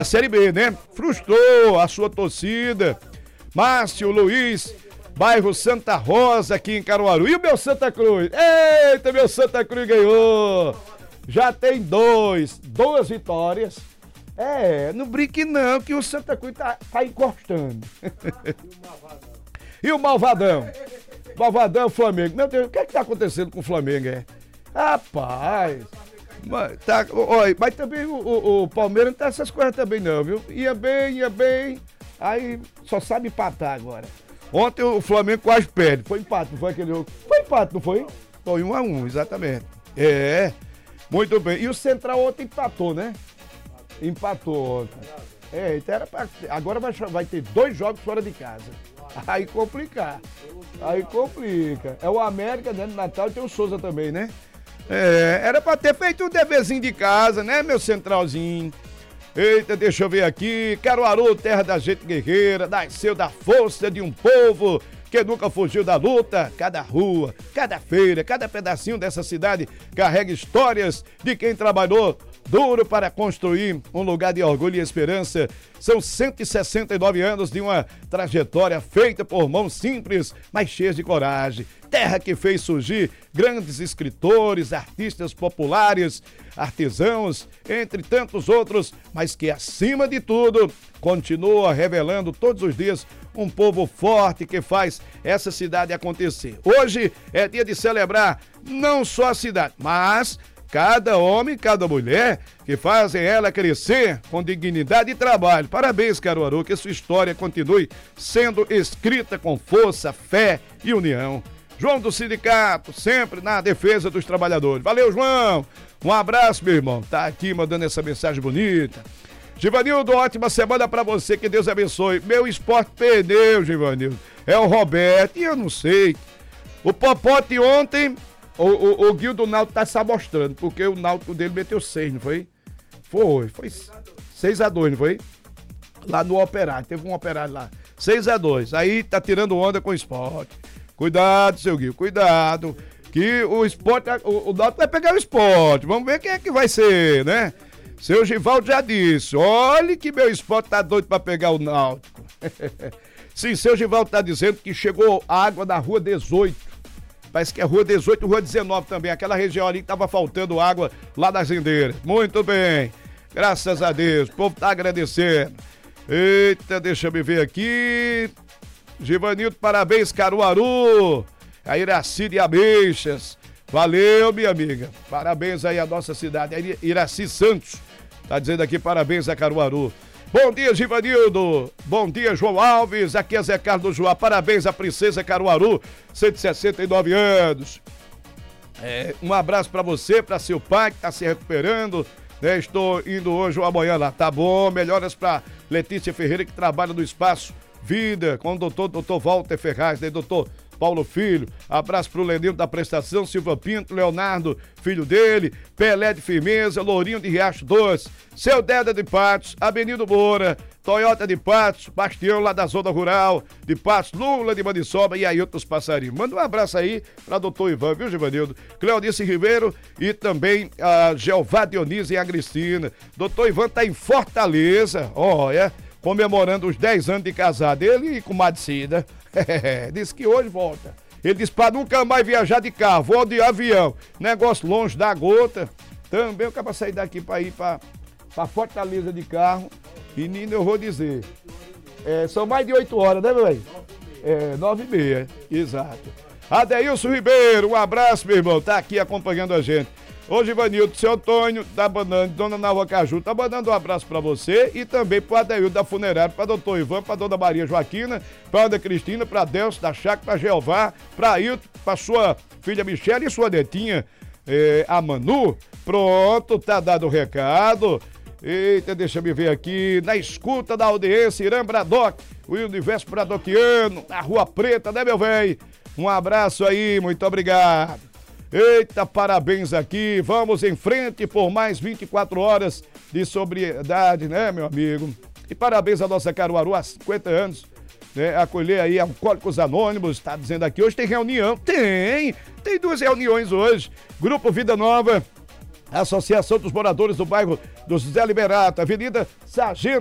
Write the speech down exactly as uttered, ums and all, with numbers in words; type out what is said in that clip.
Série B, né? Frustrou a sua torcida. Márcio Luiz, bairro Santa Rosa, aqui em Caruaru. E o meu Santa Cruz? Eita, meu Santa Cruz ganhou! Já tem dois, duas vitórias. É, não brinque não, que o Santa Cruz tá, tá encostando. E o Malvadão? Malvadão, Flamengo. Meu Deus, o que é que tá acontecendo com o Flamengo, é? Rapaz, mas, tá, olha, mas também o, o, o Palmeiras não tá essas coisas também não, viu? Ia bem, ia bem, aí só sabe empatar agora. Ontem o Flamengo quase perde, foi empate, não foi aquele jogo? Foi empate, não foi? Foi um a um, exatamente. É, muito bem. E o Central ontem empatou, né? Empatou ontem. É, então era pra, agora vai, vai ter dois jogos fora de casa. Aí complicar. Aí complica. É o América, né, no Natal, e tem o Souza também, né? É, era pra ter feito um deverzinho de casa, né, meu Centralzinho? Eita, deixa eu ver aqui. Caruaru, terra da gente guerreira, nasceu da força de um povo que nunca fugiu da luta. Cada rua, cada feira, cada pedacinho dessa cidade carrega histórias de quem trabalhou duro para construir um lugar de orgulho e esperança. São cento e sessenta e nove anos de uma trajetória feita por mãos simples, mas cheias de coragem. Terra que fez surgir grandes escritores, artistas populares, artesãos, entre tantos outros, mas que, acima de tudo, continua revelando todos os dias um povo forte que faz essa cidade acontecer. Hoje é dia de celebrar não só a cidade, mas cada homem, cada mulher que fazem ela crescer com dignidade e trabalho. Parabéns, Caruaru, que sua história continue sendo escrita com força, fé e união. João do Sindicato, sempre na defesa dos trabalhadores. Valeu, João! Um abraço, meu irmão. Tá aqui mandando essa mensagem bonita. Givanildo, ótima semana pra você, que Deus abençoe. Meu esporte perdeu, Givanildo. É o Roberto, e eu não sei. O Popote ontem, o, o, o Guildo Náutico tá se amostrando, porque o Náutico dele meteu seis, não foi? Foi, foi seis a dois, não foi? Lá no Operário, teve um Operário lá. seis a dois, aí tá tirando onda com o esporte. Cuidado, seu Guilherme, cuidado, que o esporte, o, o Náutico vai pegar o esporte, vamos ver quem é que vai ser, né? Seu Givaldo já disse, olhe que meu esporte tá doido pra pegar o Náutico. Sim, seu Givaldo tá dizendo que chegou água na rua dezoito, parece que é rua dezoito e rua dezenove também, aquela região ali que tava faltando água lá das rendeiras. Muito bem, graças a Deus, o povo tá agradecendo. Eita, deixa eu me ver aqui... Givanildo, parabéns, Caruaru, a Iraci de Ameixas, valeu, minha amiga, parabéns aí à nossa cidade, a Iraci Santos, tá dizendo aqui parabéns a Caruaru. Bom dia, Givanildo, bom dia, João Alves, aqui é Zé Carlos João, parabéns à princesa Caruaru, cento e sessenta e nove anos. É, um abraço pra você, pra seu pai que tá se recuperando, né? Estou indo hoje ou amanhã lá, tá bom, melhoras pra Letícia Ferreira que trabalha no Espaço Vida, com o doutor, doutor Walter Ferraz, né, doutor Paulo Filho, abraço pro Lenildo da Prestação, Silva Pinto, Leonardo, filho dele, Pelé de Firmeza, Lourinho de Riacho Doce, Seu Deda de Patos, Avenida Moura, Toyota de Patos, Bastião lá da Zona Rural de Patos, Lula de Maniçoba e aí outros passarinhos. Manda um abraço aí pra doutor Ivan, viu, Givanildo? Cleonice Ribeiro e também a Jeová Dionísio e a Cristina. Doutor Ivan tá em Fortaleza, olha, comemorando os dez anos de casado, ele e com Madicida. Disse que hoje volta. Ele disse pra nunca mais viajar de carro, vou de avião. Negócio longe da gota. Também eu quero sair daqui pra ir pra, pra Fortaleza de carro. E Nino, eu vou dizer, é, são mais de oito horas, né, meu velho? É, nove e meia, exato. Adeilson Ribeiro, um abraço, meu irmão, tá aqui acompanhando a gente. Hoje, Ivanildo, seu Antônio tá mandando, dona Nalva Caju, tá mandando um abraço pra você e também pro Adeildo da Funerária, pra doutor Ivan, pra dona Maria Joaquina, pra Ana Cristina, pra Delcio da Chácara, pra Jeová, pra Ailton, pra sua filha Michele e sua netinha, eh, a Manu. Pronto, tá dado o recado. Eita, deixa eu me ver aqui, na escuta da audiência, Irã Bradock, o Universo Bradockiano, na Rua Preta, né, meu velho? Um abraço aí, muito obrigado. Eita, parabéns aqui, vamos em frente por mais vinte e quatro horas de sobriedade, né, meu amigo? E parabéns à nossa Caruaru, há cinquenta anos, né, acolher aí Alcoólicos Anônimos, tá dizendo aqui, hoje tem reunião, tem, tem duas reuniões hoje, Grupo Vida Nova Associação dos Moradores do Bairro do José Liberato, Avenida Sargento